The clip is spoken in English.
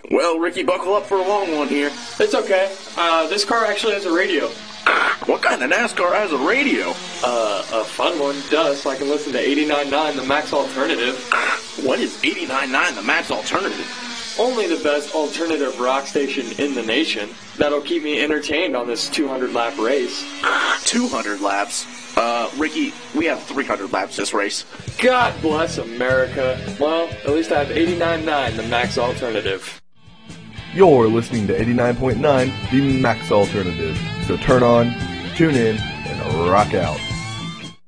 Well, Ricky, buckle up for a long one here. It's okay. This car actually has a radio. What kind of NASCAR has a radio? A fun one, so I can listen to 89.9 The Max Alternative. What is 89.9 The Max Alternative? Only the best alternative rock station in the nation. That'll keep me entertained on this 200-lap race. 200 laps? Ricky, we have 300 laps this race. God bless America. Well, at least I have 89.9 The Max Alternative. You're listening to 89.9 The Max Alternative. So turn on, tune in, and rock out.